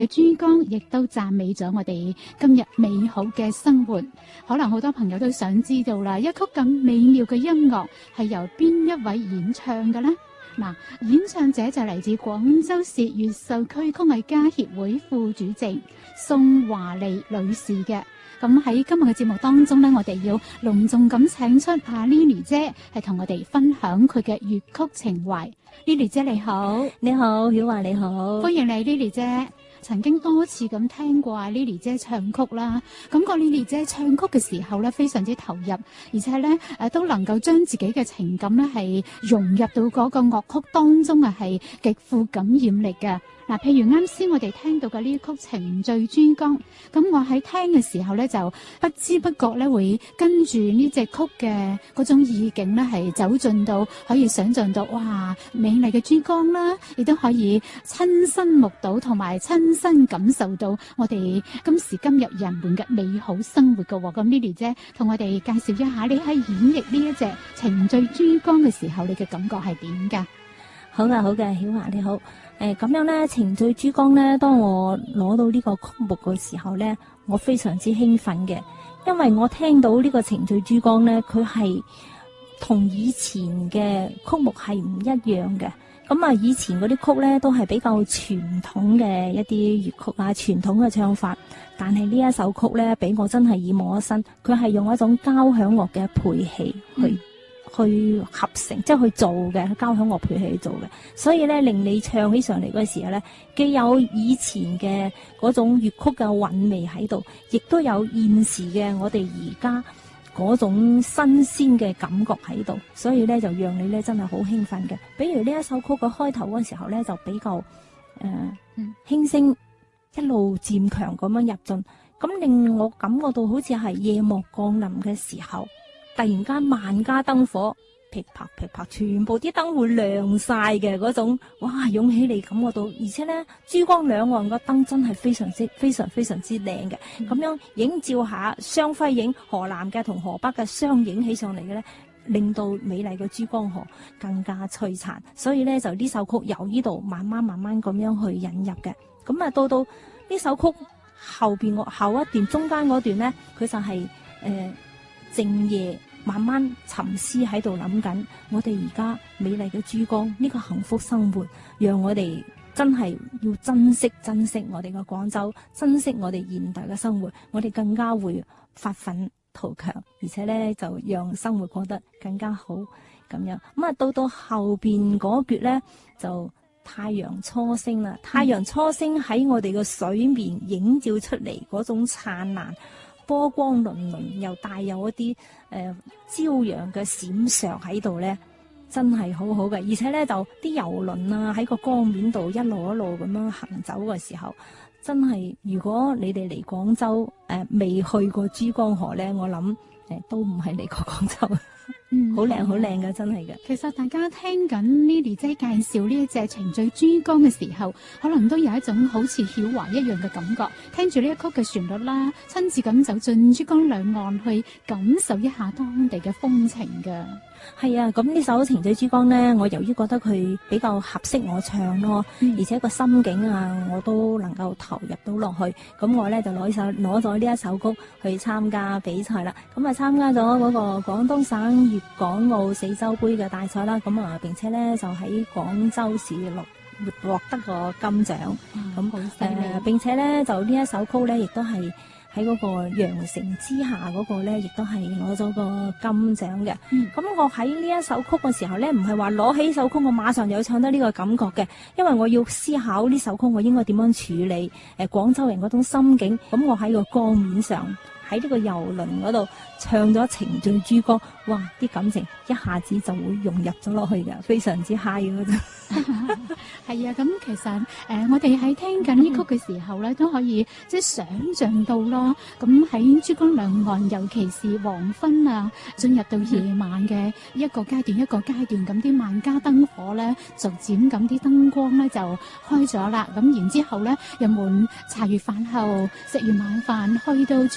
珠江亦都讚美咗我哋今日美好嘅生活。可能好多朋友都想知道啦，一曲咁美妙嘅音樂係由邊一位演唱嘅呢？嗱，演唱者就嚟自廣州市越秀區曲藝家協會副主席宋華莉女士嘅。咁喺今日嘅節目當中呢，我哋要隆重咁請出阿 Lily 姐，係同我哋分享佢嘅粵曲情懷。Lily 姐你好。 你好，曉華你好， 歡迎你 Lily 姐。曾經多次咁聽過阿 Lily 姐唱曲啦，感覺 Lily 姐唱曲嘅時候咧非常之投入，而且咧都能夠將自己嘅情感咧係融入到嗰個樂曲當中啊，係極富感染力嘅。嗱，譬如啱先我哋聽到嘅呢曲《情醉珠江》，咁我喺聽嘅時候咧，就不知不覺咧會跟住呢隻曲嘅嗰種意境咧，係走進到可以想像到，哇，美麗嘅珠江啦，亦都可以親身目睹同埋親身感受到我哋今時今日人們嘅美好生活嘅喎。咁 Lily 姐同我哋介紹一下，你喺演繹呢一隻《情醉珠江》嘅時候，你嘅感覺係點㗎？ 好嘅，好嘅，曉華你好。咁樣咧，情醉珠江咧，當我攞到呢個曲目嘅時候咧，我非常之興奮嘅，因為我聽到呢個情醉珠江咧，佢係同以前嘅曲目係唔一樣嘅。咁啊，以前嗰啲曲咧都係比較傳統嘅一啲粵曲啊，傳統嘅唱法。但係呢一首曲咧，俾我真係耳目一新，佢係用一種交響樂嘅配器去合成，即係去做嘅交響樂配器去做嘅，所以咧令你唱起上嚟嗰時候咧，既有以前嘅嗰種粵曲嘅韻味喺度，亦都有現時嘅我哋而家嗰種新鮮嘅感覺喺度，所以咧就讓你咧真係好興奮嘅。比如呢一首曲嘅開頭嗰時候咧，就比較輕聲一路漸強咁樣入進，咁令我感覺到好似係夜幕降臨嘅時候。突然間萬家燈火噼啪噼啪，全部啲燈會亮晒嘅嗰種，哇湧起嚟，感覺到，而且咧珠江兩岸個燈真係非常之靚嘅，咁樣映照下雙輝映河南嘅同河北嘅雙影起上嚟嘅咧，令到美麗嘅珠江河更加璀璨。所以咧就呢首曲由呢度慢慢咁樣去引入嘅。咁啊到呢首曲後邊後一段中間嗰段咧，佢就係靜夜慢慢沉思喺度諗緊，我哋而家美麗嘅珠江呢個幸福生活，讓我哋真係要珍惜我哋嘅廣州，珍惜我哋現代嘅生活，我哋更加會發奮圖強，而且咧就讓生活過得更加好咁樣。咁啊到後邊嗰橛咧就太陽初升啦，太陽初升喺我哋嘅水面映照出嚟嗰種燦爛，波光粼粼，又帶有一啲朝陽嘅閃爍喺度咧，真係好好嘅。而且咧就啲遊輪啊喺個江面度一路咁樣行走嘅時候，真係如果你哋嚟廣州未去過珠江河咧，我諗都唔係嚟過廣州。好靚嘅，真係嘅。 其實大家聽緊 Lily 姐介紹呢一隻情醉珠江嘅時候，可能都有一種好似曉華一樣嘅感覺，聽住呢一曲嘅旋律啦，親自咁走進珠江兩岸去感受一下當地嘅風情㗎。 係啊，咁呢首情醉珠江呢，我由於覺得佢比較合適我唱咯，而且個心境啊，我都能夠投入到落去，咁我呢就攞咗呢一首曲去參加比賽啦。咁啊參加咗嗰個廣東省粵港澳四洲杯嘅大賽啦，咁啊並且呢就喺廣州市獲得個金獎。咁並且呢就呢一首曲呢亦都係喺嗰個羊城之下嗰個咧，亦都係攞咗個金獎嘅。咁我喺呢一首曲嘅時候咧，唔係話攞起首曲我馬上有唱得呢個感覺嘅，因為我要思考呢首曲我應該點樣處理廣州人嗰種心境。咁我喺個江面上，喺呢個遊輪嗰度唱咗情醉珠江，哇！啲感情一下子就會融入咗落去嘅，非常之 high 嗰種。 係啊，咁其實我哋喺聽緊呢曲嘅時候咧，都可以即係想像到咯。咁喺珠江兩岸，尤其是黃昏啊，進入到夜晚嘅一個階段一個階段，咁啲萬家燈火咧，逐漸咁啲燈光咧就開咗啦。咁然之後咧，人們茶餘飯後食完晚飯，去到珠江兩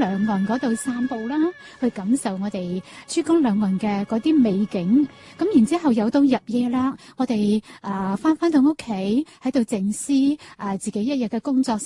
兩岸嗰度散步啦，去感受我哋珠江兩岸嘅嗰啲美景。咁然之後有到入夜啦，我哋翻到屋企喺度靜思自己一日嘅工作